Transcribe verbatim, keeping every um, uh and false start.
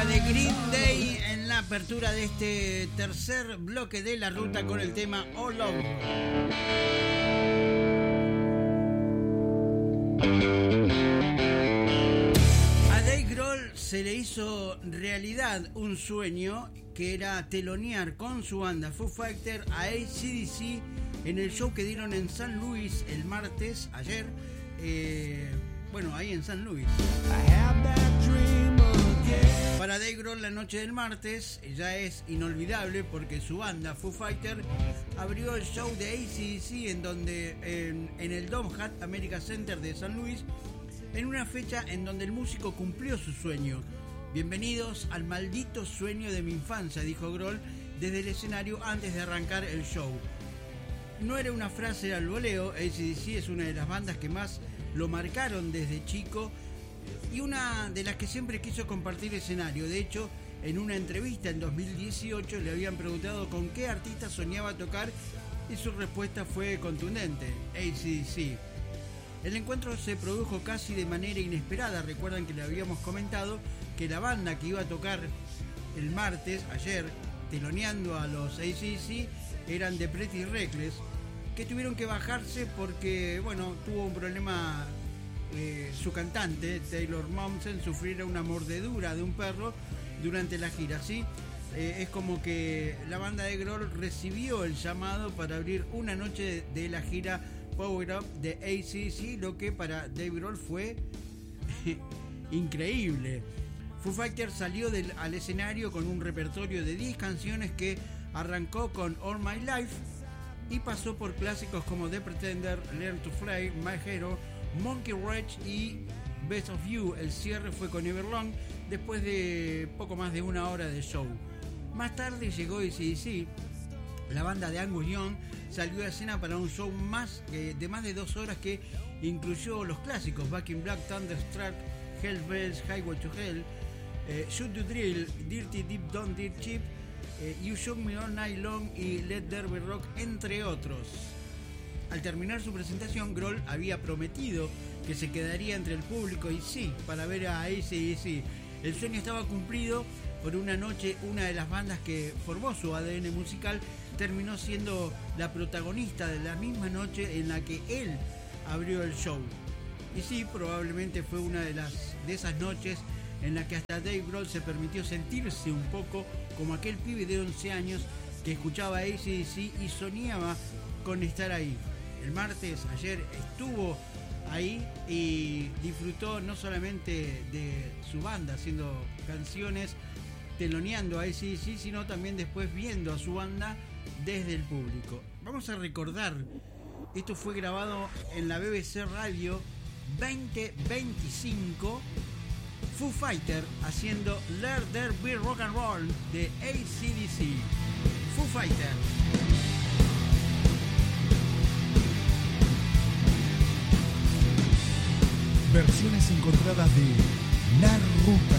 de Green Day en la apertura de este tercer bloque de la ruta con el tema All Over. A Dave Grohl se le hizo realidad un sueño que era telonear con su banda Foo Fighters a A C D C en el show que dieron en San Luis el martes, ayer, eh, bueno, ahí en San Luis. Para Dave Grohl la noche del martes ya es inolvidable porque su banda Foo Fighters abrió el show de A C D C en donde en, en el Dom Hat America Center de San Luis, en una fecha en donde el músico cumplió su sueño. Bienvenidos al maldito sueño de mi infancia, dijo Grohl desde el escenario antes de arrancar el show. No era una frase al voleo, A C D C es una de las bandas que más lo marcaron desde chico y una de las que siempre quiso compartir escenario. De hecho, en una entrevista en dos mil dieciocho le habían preguntado con qué artista soñaba tocar y su respuesta fue contundente: A C D C. El encuentro se produjo casi de manera inesperada. Recuerdan que le habíamos comentado que la banda que iba a tocar el martes, ayer, teloneando a los A C D C, eran The Pretty Reckless, que tuvieron que bajarse porque, bueno, tuvo un problema. Eh, su cantante Taylor Momsen sufriera una mordedura de un perro durante la gira. ¿Sí? Eh, es como que la banda de Grohl recibió el llamado para abrir una noche de, de la gira Power Up de A C D C, lo que para Dave Grohl fue increíble. Foo Fighters salió del, al escenario con un repertorio de diez canciones que arrancó con All My Life y pasó por clásicos como The Pretender, Learn to Fly, My Hero, Monkey Wrench y Best of You. El cierre fue con Everlong después de poco más de una hora de show. Más tarde llegó A C D C. La banda de Angus Young salió a escena para un show más eh, de más de dos horas que incluyó los clásicos Back in Black, Thunderstruck, Hell Bells, Highway to Hell, eh, Shoot to Drill, Dirty Deep Down Dirt Cheap, eh, You Shook Me All Night Long y Let There Be Rock, entre otros. Al terminar su presentación, Grohl había prometido que se quedaría entre el público y sí, para ver a A C D C. El sueño estaba cumplido. Por una noche, una de las bandas que formó su A D N musical terminó siendo la protagonista de la misma noche en la que él abrió el show. Y sí, probablemente fue una de, las, de esas noches en la que hasta Dave Grohl se permitió sentirse un poco como aquel pibe de once años que escuchaba a A C D C y soñaba con estar ahí. El martes, ayer, estuvo ahí y disfrutó no solamente de su banda haciendo canciones, teloneando a A C D C, sino también después viendo a su banda desde el público. Vamos a recordar, esto fue grabado en la B B C Radio veinte veinticinco, Foo Fighters haciendo Let There Be Rock and Roll de A C D C. Foo Fighters. Versiones encontradas de La Ruta.